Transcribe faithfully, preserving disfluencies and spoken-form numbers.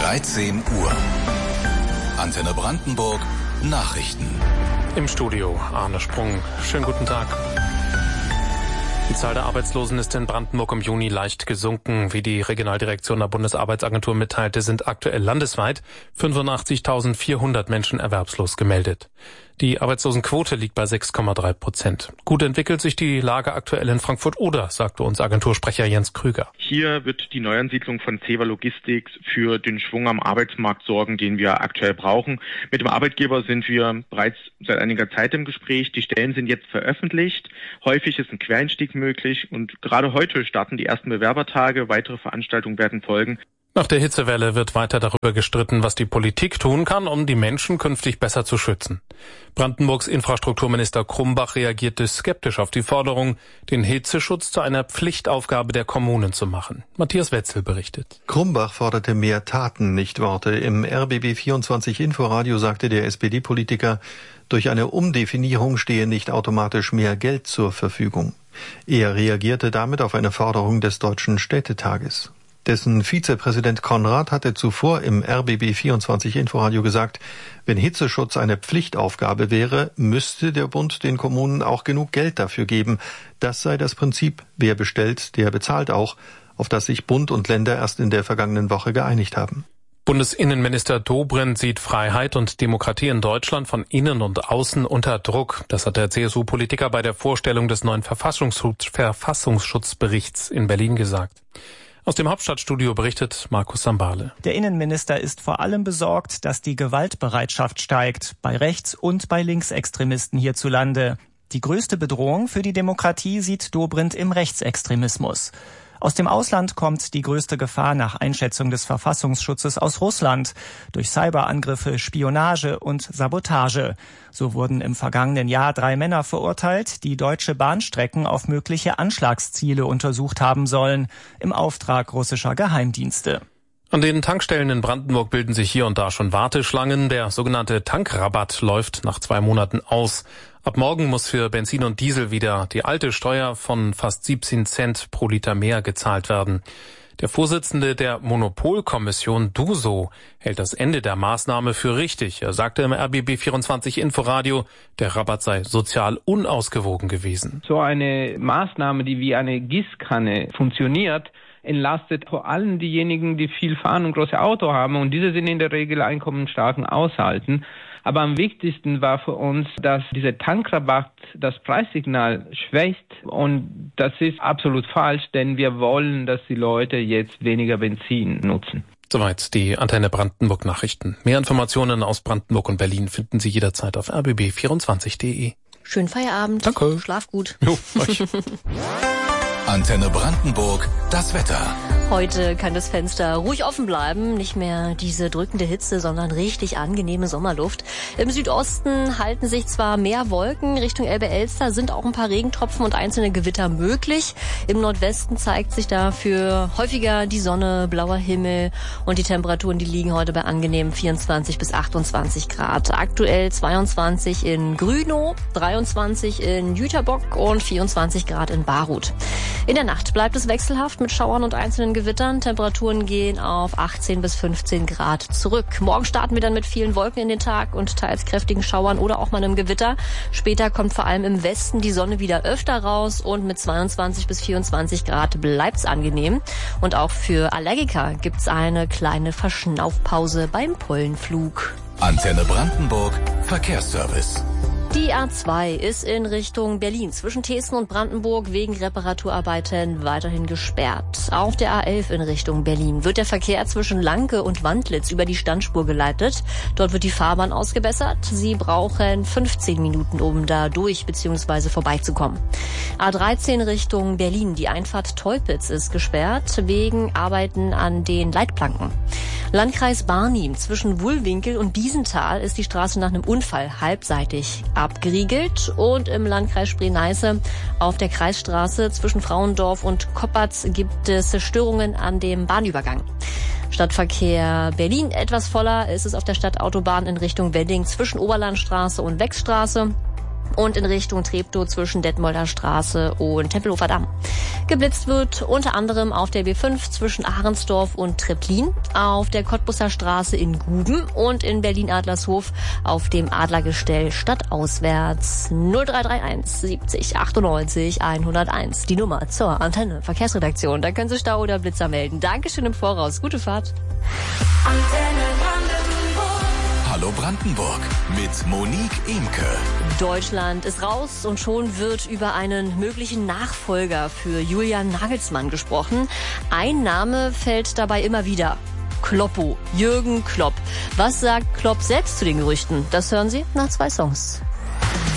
dreizehn Uhr. Antenne Brandenburg Nachrichten. Im Studio Arne Sprung. Schönen guten Tag. Die Zahl der Arbeitslosen ist in Brandenburg im Juni leicht gesunken. Wie die Regionaldirektion der Bundesarbeitsagentur mitteilte, sind aktuell landesweit fünfundachtzigtausendvierhundert Menschen erwerbslos gemeldet. Die Arbeitslosenquote liegt bei sechs Komma drei Prozent. Gut entwickelt sich die Lage aktuell in Frankfurt-Oder, sagte uns Agentursprecher Jens Krüger. Hier wird die Neuansiedlung von Ceva Logistics für den Schwung am Arbeitsmarkt sorgen, den wir aktuell brauchen. Mit dem Arbeitgeber sind wir bereits seit einiger Zeit im Gespräch. Die Stellen sind jetzt veröffentlicht. Häufig ist ein Quereinstieg möglich und gerade heute starten die ersten Bewerbertage. Weitere Veranstaltungen werden folgen. Nach der Hitzewelle wird weiter darüber gestritten, was die Politik tun kann, um die Menschen künftig besser zu schützen. Brandenburgs Infrastrukturminister Krumbach reagierte skeptisch auf die Forderung, den Hitzeschutz zu einer Pflichtaufgabe der Kommunen zu machen. Matthias Wetzel berichtet. Krumbach forderte mehr Taten, nicht Worte. Im R B B vierundzwanzig Inforadio sagte der S P D-Politiker, durch eine Umdefinierung stehe nicht automatisch mehr Geld zur Verfügung. Er reagierte damit auf eine Forderung des Deutschen Städtetages. Dessen Vizepräsident Konrad hatte zuvor im R B B vierundzwanzig Inforadio gesagt, wenn Hitzeschutz eine Pflichtaufgabe wäre, müsste der Bund den Kommunen auch genug Geld dafür geben. Das sei das Prinzip, wer bestellt, der bezahlt auch, auf das sich Bund und Länder erst in der vergangenen Woche geeinigt haben. Bundesinnenminister Dobrindt sieht Freiheit und Demokratie in Deutschland von innen und außen unter Druck. Das hat der C S U-Politiker bei der Vorstellung des neuen Verfassungsschutz- Verfassungsschutzberichts in Berlin gesagt. Aus dem Hauptstadtstudio berichtet Markus Sambale. Der Innenminister ist vor allem besorgt, dass die Gewaltbereitschaft steigt, bei Rechts- und bei Linksextremisten hierzulande. Die größte Bedrohung für die Demokratie sieht Dobrindt im Rechtsextremismus. Aus dem Ausland kommt die größte Gefahr nach Einschätzung des Verfassungsschutzes aus Russland durch Cyberangriffe, Spionage und Sabotage. So wurden im vergangenen Jahr drei Männer verurteilt, die deutsche Bahnstrecken auf mögliche Anschlagsziele untersucht haben sollen, im Auftrag russischer Geheimdienste. An den Tankstellen in Brandenburg bilden sich hier und da schon Warteschlangen. Der sogenannte Tankrabatt läuft nach zwei Monaten aus. Ab morgen muss für Benzin und Diesel wieder die alte Steuer von fast siebzehn Cent pro Liter mehr gezahlt werden. Der Vorsitzende der Monopolkommission DUSO hält das Ende der Maßnahme für richtig. Er sagte im R B B vierundzwanzig Inforadio, der Rabatt sei sozial unausgewogen gewesen. So eine Maßnahme, die wie eine Gießkanne funktioniert, entlastet vor allem diejenigen, die viel fahren und große Auto haben, und diese sind in der Regel einkommensstarken Haushalten. Aber am wichtigsten war für uns, dass dieser Tankrabatt das Preissignal schwächt, und das ist absolut falsch, denn wir wollen, dass die Leute jetzt weniger Benzin nutzen. Soweit die Antenne Brandenburg Nachrichten. Mehr Informationen aus Brandenburg und Berlin finden Sie jederzeit auf r b b vierundzwanzig punkt de. Schönen Feierabend. Danke. Schlaf gut. Jo, euch. Antenne Brandenburg, das Wetter. Heute kann das Fenster ruhig offen bleiben. Nicht mehr diese drückende Hitze, sondern richtig angenehme Sommerluft. Im Südosten halten sich zwar mehr Wolken. Richtung Elbe-Elster sind auch ein paar Regentropfen und einzelne Gewitter möglich. Im Nordwesten zeigt sich dafür häufiger die Sonne, blauer Himmel. Und die Temperaturen, die liegen heute bei angenehmen vierundzwanzig bis achtundzwanzig Grad. Aktuell zweiundzwanzig in Grünow, dreiundzwanzig in Jüterbock und vierundzwanzig Grad in Barut. In der Nacht bleibt es wechselhaft mit Schauern und einzelnen Gewittern. Temperaturen gehen auf achtzehn bis fünfzehn Grad zurück. Morgen starten wir dann mit vielen Wolken in den Tag und teils kräftigen Schauern oder auch mal einem Gewitter. Später kommt vor allem im Westen die Sonne wieder öfter raus und mit zweiundzwanzig bis vierundzwanzig Grad bleibt's angenehm. Und auch für Allergiker gibt's eine kleine Verschnaufpause beim Pollenflug. Antenne Brandenburg, Verkehrsservice. Die A zwei ist in Richtung Berlin zwischen Thesen und Brandenburg wegen Reparaturarbeiten weiterhin gesperrt. Auf der A elf in Richtung Berlin wird der Verkehr zwischen Lanke und Wandlitz über die Standspur geleitet. Dort wird die Fahrbahn ausgebessert. Sie brauchen fünfzehn Minuten, um da durch bzw. vorbeizukommen. A dreizehn Richtung Berlin. Die Einfahrt Teupitz ist gesperrt wegen Arbeiten an den Leitplanken. Landkreis Barnim zwischen Wuhlwinkel und Biesenthal ist die Straße nach einem Unfall halbseitig abgeriegelt, und im Landkreis Spree-Neiße auf der Kreisstraße zwischen Frauendorf und Koppertz gibt es Störungen an dem Bahnübergang. Stadtverkehr Berlin etwas voller ist es auf der Stadtautobahn in Richtung Wedding zwischen Oberlandstraße und Wechsstraße und in Richtung Treptow zwischen Detmolder Straße und Tempelhofer Damm. Geblitzt wird unter anderem auf der B fünf zwischen Ahrensdorf und Treplin, auf der Cottbusser Straße in Guben und in Berlin-Adlershof auf dem Adlergestell stadtauswärts. null drei drei eins siebzig achtundneunzig hunderteins, die Nummer zur Antenne Verkehrsredaktion. Da können Sie Stau oder Blitzer melden. Dankeschön im Voraus. Gute Fahrt. Antenne Brandenburg. Hallo Brandenburg mit Monique Imke. Deutschland ist raus und schon wird über einen möglichen Nachfolger für Julian Nagelsmann gesprochen. Ein Name fällt dabei immer wieder. Kloppo, Jürgen Klopp. Was sagt Klopp selbst zu den Gerüchten? Das hören Sie nach zwei Songs.